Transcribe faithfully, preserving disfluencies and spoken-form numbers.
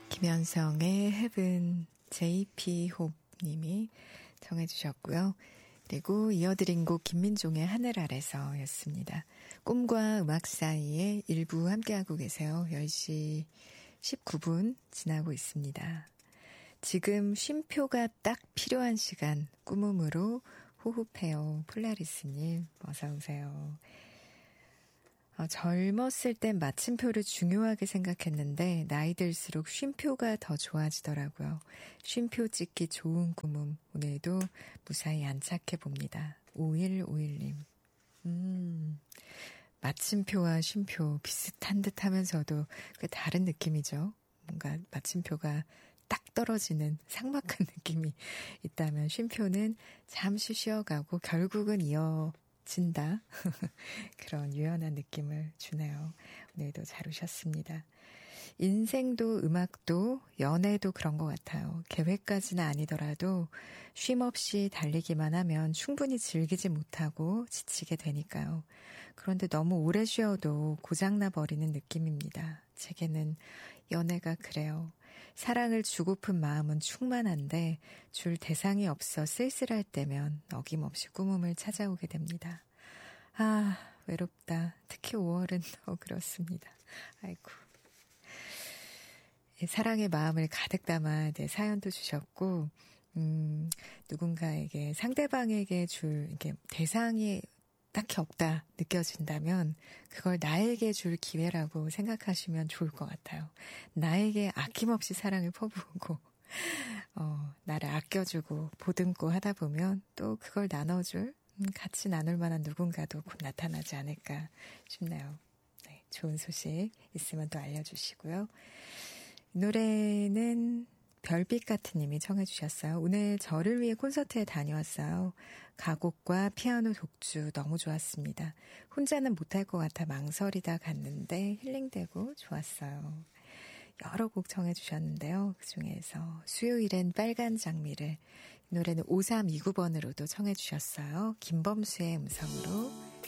김현성의 헤븐, 제이피홉님이 정해주셨고요. 그리고 이어드린 곡 김민종의 하늘 아래서 였습니다. 꿈과 음악 사이에 일부 함께하고 계세요. 열 시 십구 분 지나고 있습니다. 지금 쉼표가 딱 필요한 시간, 꿈음으로 호흡해요. 폴라리스님 어서 오세요. 어, 젊었을 땐 마침표를 중요하게 생각했는데 나이 들수록 쉼표가 더 좋아지더라고요. 쉼표 찍기 좋은 꿈음 오늘도 무사히 안착해 봅니다. 오일오일님 음, 마침표와 쉼표 비슷한 듯 하면서도 그 다른 느낌이죠. 뭔가 마침표가 딱 떨어지는 삭막한 느낌이 있다면 쉼표는 잠시 쉬어가고 결국은 이어진다. 그런 유연한 느낌을 주네요. 오늘도 잘 오셨습니다. 인생도 음악도 연애도 그런 것 같아요. 계획까지는 아니더라도 쉼 없이 달리기만 하면 충분히 즐기지 못하고 지치게 되니까요. 그런데 너무 오래 쉬어도 고장나 버리는 느낌입니다. 제게는 연애가 그래요. 사랑을 주고픈 마음은 충만한데 줄 대상이 없어 쓸쓸할 때면 어김없이 꿈음을 찾아오게 됩니다. 아, 외롭다. 특히 오월은 더 그렇습니다. 아이고. 사랑의 마음을 가득 담아 네, 사연도 주셨고, 음, 누군가에게, 상대방에게 줄, 이렇게 대상이 딱히 없다 느껴진다면, 그걸 나에게 줄 기회라고 생각하시면 좋을 것 같아요. 나에게 아낌없이 사랑을 퍼부고, 어, 나를 아껴주고, 보듬고 하다 보면 또 그걸 나눠줄, 음, 같이 나눌 만한 누군가도 곧 나타나지 않을까 싶네요. 네, 좋은 소식 있으면 또 알려주시고요. 이 노래는 별빛 같은 님이 청해 주셨어요. 오늘 저를 위해 콘서트에 다녀왔어요. 가곡과 피아노 독주 너무 좋았습니다. 혼자는 못할 것 같아 망설이다 갔는데 힐링되고 좋았어요. 여러 곡 청해 주셨는데요. 그중에서 수요일엔 빨간 장미를, 이 노래는 오삼이구 번으로도 청해 주셨어요. 김범수의 음성으로